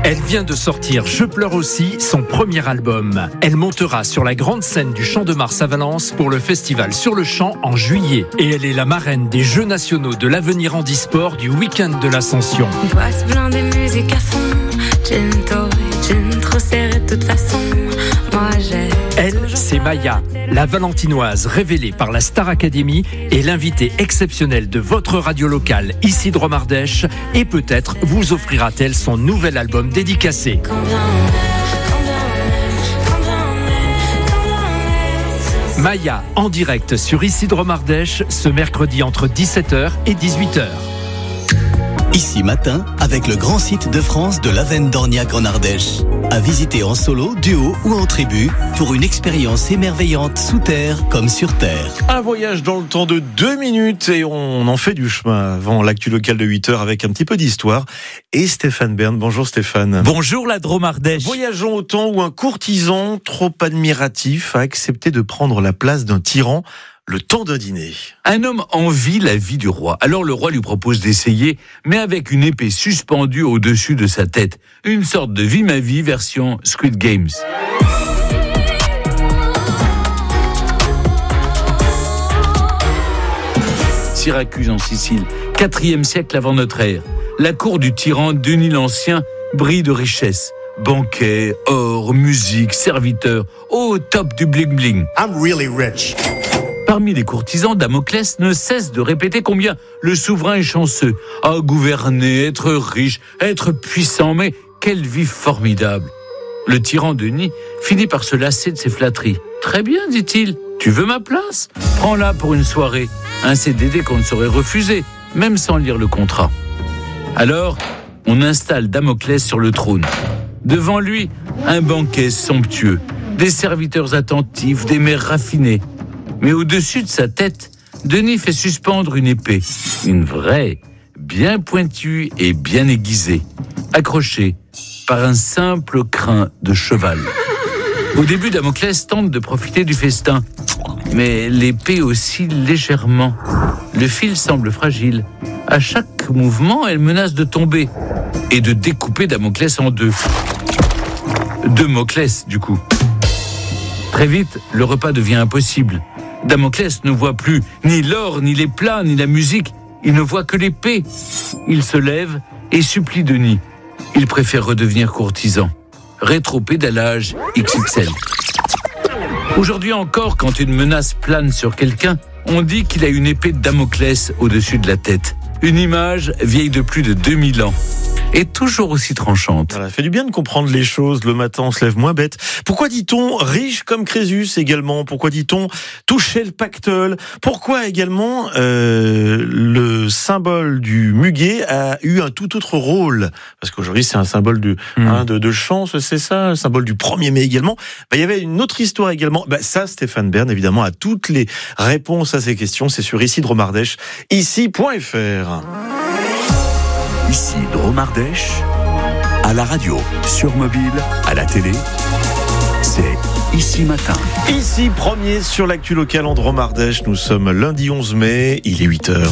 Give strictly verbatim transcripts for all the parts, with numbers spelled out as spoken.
Elle vient de sortir Je pleure aussi, son premier album. Elle montera sur la grande scène du Champ de Mars à Valence pour le festival Sur le Champ en juillet. Et elle est la marraine des Jeux nationaux de l'avenir handisport du week-end de l'Ascension. Boîte blindée, musique à fond, gin tôt, gin trop serré de toute façon. Moi j'ai... Elle, c'est Maya, la valentinoise révélée par la Star Academy et l'invitée exceptionnelle de votre radio locale, ici Dromardèche, et peut-être vous offrira-t-elle son nouvel album dédicacé. Maya, en direct sur Ici Dromardèche, ce mercredi entre dix-sept heures et dix-huit heures. Ici Matin, avec le grand site de France de l'Avenne d'Orniac en Ardèche. À visiter en solo, duo ou en tribu pour une expérience émerveillante sous terre comme sur terre. Un voyage dans le temps de deux minutes et on en fait du chemin avant l'actu locale de huit heures avec un petit peu d'histoire. Et Stéphane Bern. Bonjour Stéphane. Bonjour la Dromardèche. Voyageons au temps où un courtisan trop admiratif a accepté de prendre la place d'un tyran le temps d'un dîner. Un homme envie la vie du roi. Alors le roi lui propose d'essayer, mais avec une épée suspendue au-dessus de sa tête. Une sorte de vie ma vie version Squid Games. Syracuse en Sicile, quatrième siècle avant notre ère. La cour du tyran Denis l'Ancien brille de richesse. Banquets, or, musique, serviteurs, au top du bling-bling. I'm really rich. Parmi les courtisans, Damoclès ne cesse de répéter combien le souverain est chanceux. Ah, gouverner, être riche, être puissant, mais quelle vie formidable. Le tyran Denis finit par se lasser de ses flatteries. Très bien, dit-il, tu veux ma place ? Prends-la pour une soirée. Un C D D qu'on ne saurait refuser, même sans lire le contrat. Alors, on installe Damoclès sur le trône. Devant lui, un banquet somptueux, des serviteurs attentifs, des mères raffinées. Mais au-dessus de sa tête, Denis fait suspendre une épée. Une vraie, bien pointue et bien aiguisée, accrochée par un simple crin de cheval. Au début, Damoclès tente de profiter du festin. Mais l'épée oscille légèrement. Le fil semble fragile. À chaque mouvement, elle menace de tomber et de découper Damoclès en deux. Deux Moclès, du coup. Très vite, le repas devient impossible. Damoclès ne voit plus ni l'or, ni les plats, ni la musique. Il ne voit que l'épée. Il se lève et supplie Denis. Il préfère redevenir courtisan. Rétropédalage X X L. Aujourd'hui encore, quand une menace plane sur quelqu'un, on dit qu'il a une épée de Damoclès au-dessus de la tête. Une image vieille de plus de deux mille ans. Et toujours aussi tranchante. Ça fait du bien de comprendre les choses. Le matin, on se lève moins bête. Pourquoi dit-on riche comme Crésus également ? Pourquoi dit-on toucher le pactole ? Pourquoi également euh, le symbole du muguet a eu un tout autre rôle ? Parce qu'aujourd'hui, c'est un symbole du, mmh. hein, de, de chance, c'est ça, le symbole du premier mai également. Bah, il y avait une autre histoire également. Bah, ça, Stéphane Bern, évidemment, a toutes les réponses à ces questions. C'est sur Ici Dromardèche, ici point f r. Ici Dromardèche, à la radio, sur mobile, à la télé, c'est Ici Matin. Ici premier sur l'actu locale en Dromardèche. Nous sommes lundi onze mai, il est huit heures.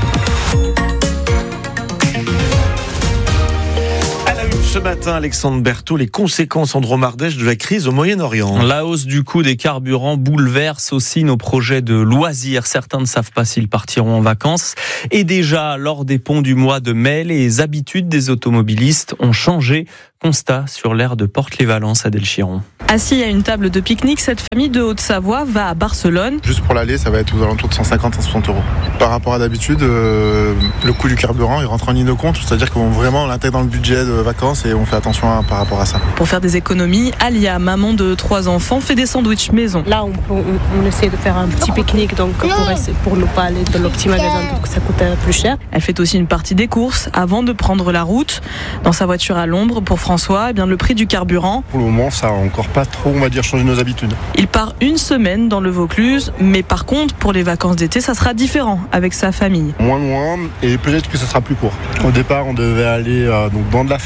Ce matin, Alexandre Berthaud, les conséquences en Dromardèche de la crise au Moyen-Orient. La hausse du coût des carburants bouleverse aussi nos projets de loisirs. Certains ne savent pas s'ils partiront en vacances. Et déjà, lors des ponts du mois de mai, les habitudes des automobilistes ont changé. Constat sur l'aire de Porte-les-Valences à Delchiron. Assis à une table de pique-nique, cette famille de Haute-Savoie va à Barcelone. Juste pour l'aller, ça va être aux alentours de cent cinquante à cent soixante euros. Par rapport à d'habitude, euh, le coût du carburant, il rentre en ligne de compte, c'est-à-dire qu'on vraiment l'intègre dans le budget de vacances et on fait attention à, par rapport à ça. Pour faire des économies, Alia, maman de trois enfants, fait des sandwichs maison. Là, on, on, on essaie de faire un petit pique-nique donc pour, essayer, pour ne pas aller dans le petit magasin, donc ça coûte plus cher. Elle fait aussi une partie des courses avant de prendre la route. Dans sa voiture à l'ombre, pour François, eh bien, le prix du carburant. Pour le moment, ça n'a encore pas trop, on va dire, changé nos habitudes. Il part une semaine dans le Vaucluse, mais par contre, pour les vacances d'été, ça sera différent avec sa famille. Moins loin, et peut-être que ça sera plus court. Au départ, on devait aller euh, donc dans de la famille,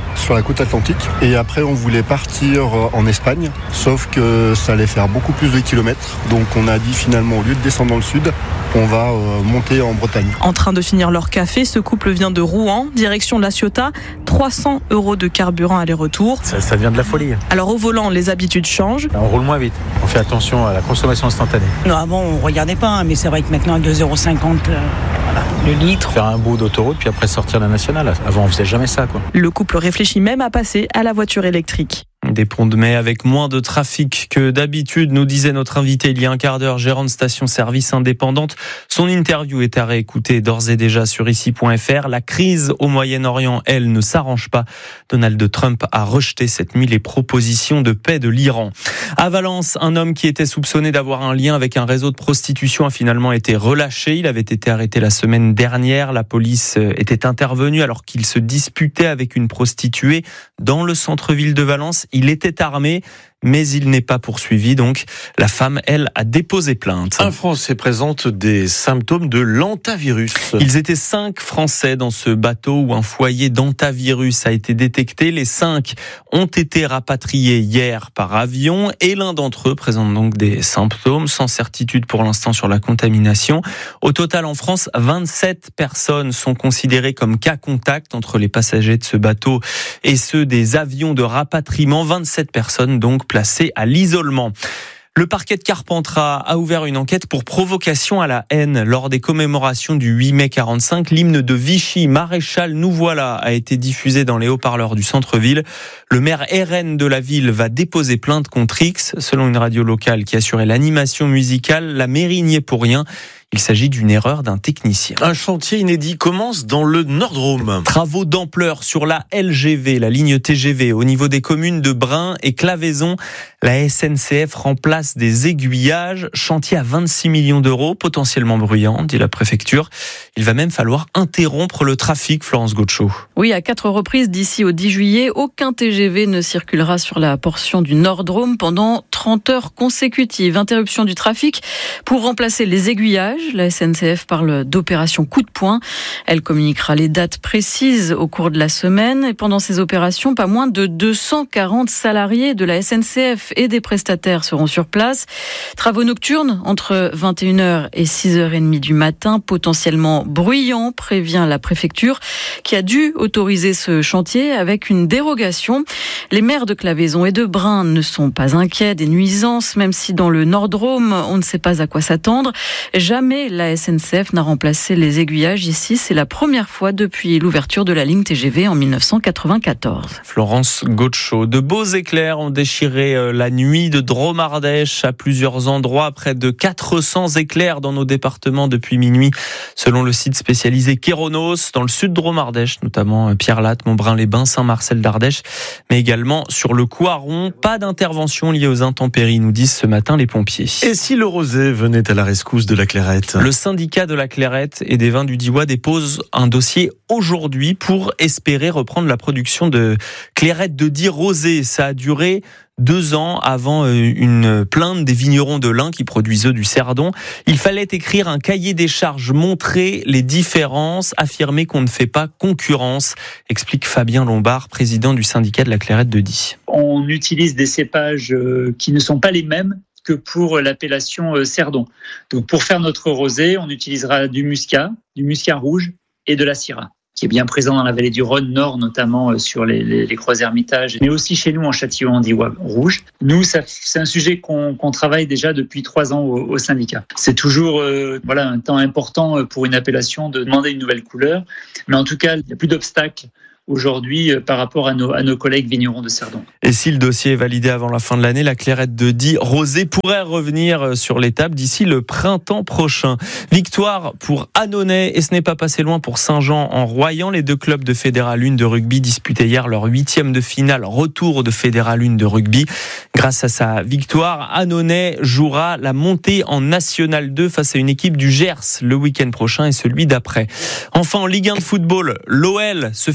sur la côte atlantique. Et après, on voulait partir en Espagne, sauf que ça allait faire beaucoup plus de kilomètres. Donc on a dit finalement, au lieu de descendre dans le sud, on va euh, monter en Bretagne. En train de finir leur café, ce couple vient de Rouen, direction La Ciotat, trois cents euros de carburant aller-retour. Ça, ça devient de la folie. Alors au volant, les habitudes changent. On roule moins vite, on fait attention à la consommation instantanée. Non, avant on regardait pas, hein, mais c'est vrai que maintenant à deux euros cinquante euh, voilà, le litre. Faire un bout d'autoroute puis après sortir la nationale. Avant on faisait jamais ça, quoi. Le couple réfléchit même à passer à la voiture électrique. Des ponts de mai avec moins de trafic que d'habitude, nous disait notre invité il y a un quart d'heure, gérant de station-service indépendante. Son interview est à réécouter d'ores et déjà sur ici point f r. La crise au Moyen-Orient, elle, ne s'arrange pas. Donald Trump a rejeté cette nuit les propositions de paix de l'Iran. À Valence, un homme qui était soupçonné d'avoir un lien avec un réseau de prostitution a finalement été relâché. Il avait été arrêté la semaine dernière. La police était intervenue alors qu'il se disputait avec une prostituée dans le centre-ville de Valence. Il était armé, mais il n'est pas poursuivi. Donc, la femme, elle, a déposé plainte. Un Français présente des symptômes de l'hantavirus. Ils étaient cinq Français dans ce bateau où un foyer d'hantavirus a été détecté. Les cinq ont été rapatriés hier par avion et l'un d'entre eux présente donc des symptômes, sans certitude pour l'instant sur la contamination. Au total, en France, vingt-sept personnes sont considérées comme cas contact entre les passagers de ce bateau et ceux des avions de rapatriement. vingt-sept personnes donc placé à l'isolement. Le parquet de Carpentras a ouvert une enquête pour provocation à la haine lors des commémorations du huit mai quarante-cinq. L'hymne de Vichy, Maréchal, nous voilà, a été diffusé dans les haut-parleurs du centre-ville. Le maire R N de la ville va déposer plainte contre X. Selon une radio locale qui assurait l'animation musicale, la mairie n'y est pour rien. Il s'agit d'une erreur d'un technicien. Un chantier inédit commence dans le Nord-Drôme. Travaux d'ampleur sur la L G V, la ligne T G V, au niveau des communes de Brin et Claveyson. La S N C F remplace des aiguillages. Chantier à vingt-six millions d'euros, potentiellement bruyant, dit la préfecture. Il va même falloir interrompre le trafic, Florence Gaucho. Oui, à quatre reprises d'ici au dix juillet, aucun T G V ne circulera sur la portion du Nord-Drôme pendant trente heures consécutives. Interruption du trafic pour remplacer les aiguillages. La S N C F parle d'opération coup de poing. Elle communiquera les dates précises au cours de la semaine. Et pendant ces opérations, pas moins de deux cent quarante salariés de la S N C F et des prestataires seront sur place. Travaux nocturnes entre vingt et une heures et six heures trente du matin, potentiellement bruyants, prévient la préfecture, qui a dû autoriser ce chantier avec une dérogation. Les maires de Claveyson et de Brin ne sont pas inquiets des nuisances, même si dans le Nord-Drôme, on ne sait pas à quoi s'attendre. Jamais la S N C F n'a remplacé les aiguillages ici. C'est la première fois depuis l'ouverture de la ligne T G V en dix-neuf cent quatre-vingt-quatorze. Florence Gaucho. De beaux éclairs ont déchiré la nuit de Drôme-Ardèche à plusieurs endroits. Près de quatre cents éclairs dans nos départements depuis minuit, selon le site spécialisé Kéronos, dans le sud de Drôme-Ardèche, notamment Pierre-Latte, Montbrun-les-Bains, Saint-Marcel d'Ardèche, mais également sur le Coiron. Pas d'intervention liée aux intempéries, nous disent ce matin les pompiers. Et si le rosé venait à la rescousse de la Clairette ? Le syndicat de la Clairette et des vins du Diois dépose un dossier aujourd'hui pour espérer reprendre la production de Clairette de Die rosé. Ça a duré deux ans avant une plainte des vignerons de l'Ain qui produisent eux du Cerdon. Il fallait écrire un cahier des charges, montrer les différences, affirmer qu'on ne fait pas concurrence, explique Fabien Lombard, président du syndicat de la Clairette de Die. On utilise des cépages qui ne sont pas les mêmes que pour l'appellation Cerdon. Donc pour faire notre rosé, on utilisera du muscat, du muscat rouge et de la syrah, qui est bien présent dans la vallée du Rhône Nord, notamment sur les, les, les Croix-Hermitages, mais aussi chez nous en Châtillon-en-Diois rouge. Nous, ça, c'est un sujet qu'on, qu'on travaille déjà depuis trois ans au, au syndicat. C'est toujours euh, voilà, un temps important pour une appellation de demander une nouvelle couleur, mais en tout cas, il n'y a plus d'obstacles aujourd'hui euh, par rapport à nos, à nos collègues vignerons de Cerdon. Et si le dossier est validé avant la fin de l'année, la Clairette de Die rosé pourrait revenir sur les tables d'ici le printemps prochain. Victoire pour Annonay et ce n'est pas passé loin pour Saint-Jean en Royan. Les deux clubs de Fédéral un de rugby disputaient hier leur huitième de finale, retour de Fédéral un de rugby. Grâce à sa victoire, Annonay jouera la montée en National deux face à une équipe du Gers le week-end prochain et celui d'après. Enfin, en Ligue un de football, l'O L se fait chipper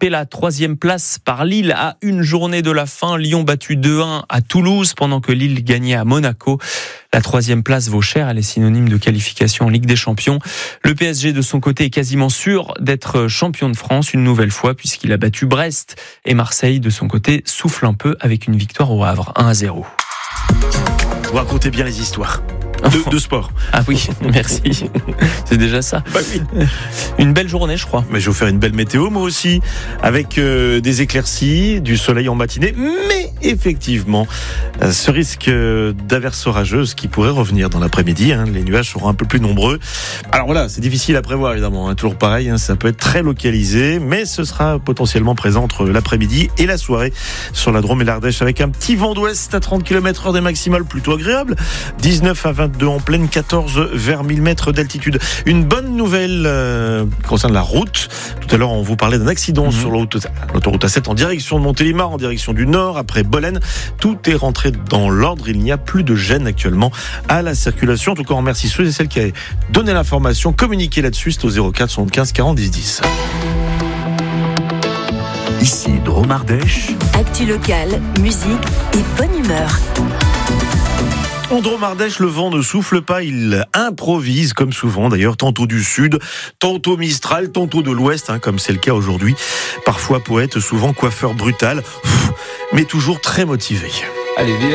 anticipé la troisième place par Lille à une journée de la fin. Lyon battu deux un à Toulouse pendant que Lille gagnait à Monaco. La troisième place vaut cher, elle est synonyme de qualification en Ligue des Champions. Le P S G de son côté est quasiment sûr d'être champion de France une nouvelle fois puisqu'il a battu Brest. Et Marseille de son côté souffle un peu avec une victoire au Havre, un à zéro. Vous racontez bien les histoires. De, de sport. Ah oui, merci. C'est déjà ça. Bah oui. Une belle journée, je crois. Mais je vais vous faire une belle météo, moi aussi, avec euh, des éclaircies, du soleil en matinée, mais effectivement, euh, ce risque d'averse orageuse qui pourrait revenir dans l'après-midi. Hein, les nuages seront un peu plus nombreux. Alors voilà, c'est difficile à prévoir, évidemment. Hein, toujours pareil, hein, ça peut être très localisé, mais ce sera potentiellement présent entre l'après-midi et la soirée sur la Drôme et l'Ardèche, avec un petit vent d'ouest à trente kilomètres heure des maximales, plutôt agréable. dix-neuf à vingt-deux en pleine, quatorze vers mille mètres d'altitude. Une bonne nouvelle euh, concerne la route. Tout à l'heure, on vous parlait d'un accident mmh. sur l'autoroute A sept en direction de Montélimar, en direction du nord, après Bolène. Tout est rentré dans l'ordre. Il n'y a plus de gêne actuellement à la circulation. En tout cas, on remercie ceux et celles qui avaient donné l'information. Communiquez là-dessus, c'est au zéro quatre soixante-quinze quarante dix dix. Ici, Drôme Ardèche. Actu locale, musique et bonne humeur. En Drôme Ardèche, le vent ne souffle pas, il improvise comme souvent d'ailleurs, tantôt du sud, tantôt Mistral, tantôt de l'ouest, hein, comme c'est le cas aujourd'hui. Parfois poète, souvent coiffeur brutal, mais toujours très motivé. Allez,